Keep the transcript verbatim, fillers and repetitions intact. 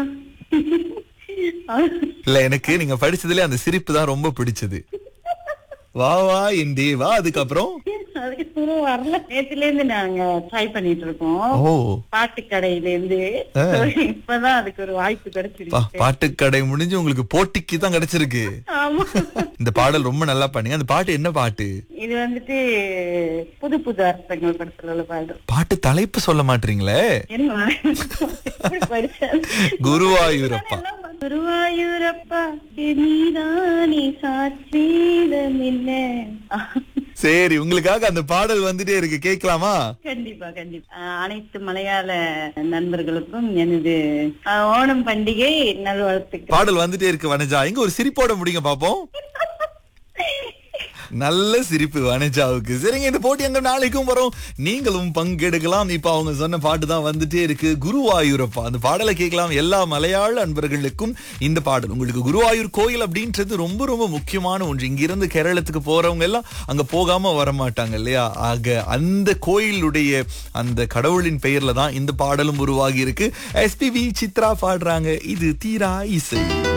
இல்ல, எனக்கு நீங்க படிச்சதுல அந்த சிரிப்பு தான் ரொம்ப பிடிச்சது. வா வா என் தேவா. அதுக்கப்புறம் அதுக்கப்புறம் வரல. நேத்துல இருந்து நாங்க ட்ரை பண்ணிட்டு இருக்கோம். ஓ பாட்டு கடையில இருந்து. இப்பதான் அதுக்கு ஒரு வாய்ப்பு பா- கிடைச்சிருக்கு. பாட்டுக்கடை முடிஞ்சு உங்களுக்கு போட்டிக்கு தான் கிடைச்சிருக்கு. ஆமா. இந்த பாடல் ரொம்ப நல்லா பண்ணீங்க. அந்த பாட்டு என்ன பாட்டு? இது வந்துட்டு புது புது அர்த்தங்கள் படத்துல உள்ள பாட்டு. பாட்டு தலைப்பு சொல்ல மாட்டீங்களே. என்ன எப்படி படிச்சேன்? குருவாயூரப்பா. குருவாயூரப்பா நீதானே சாட்சீதம் என்ன. சரி, உங்களுக்காக அந்த பாடல் வந்துட்டே இருக்கு, கேட்கலாமா? கண்டிப்பா கண்டிப்பா. அஹ் அனைத்து மலையாள நண்பர்களுக்கும் எனது அஹ், ஓணம் பண்டிகை நல்வாழ்த்துக்கள். பாடல் வந்துட்டே இருக்கு வனஜா. எங்க ஒரு சிரிப்போட முடிங்க பாப்போம். நல்ல சிரிப்பு வனஜாவுக்கு. சரிங்க, இந்த போட்டி அங்க நாளைக்கும் வரும், நீங்களும் பங்கெடுக்கலாம். இப்ப அவங்க சொன்ன பாட்டு தான் வந்துட்டே இருக்கு, குருவாயூரப்பா. அந்த பாடலை கேட்கலாம். எல்லா மலையாள அன்பர்களுக்கும் இந்த பாடல். உங்களுக்கு குருவாயூர் கோயில் அப்படின்றது ரொம்ப ரொம்ப முக்கியமான ஒன்று. இங்க இருந்து கேரளத்துக்கு போறவங்க எல்லாம் அங்க போகாம வர மாட்டாங்க இல்லையா? ஆக அந்த கோயிலுடைய அந்த கடவுளின் பெயர்ல தான் இந்த பாடலும் உருவாகி இருக்கு. எஸ்பிபி சித்ரா பாடுறாங்க. இது தீரா இசை.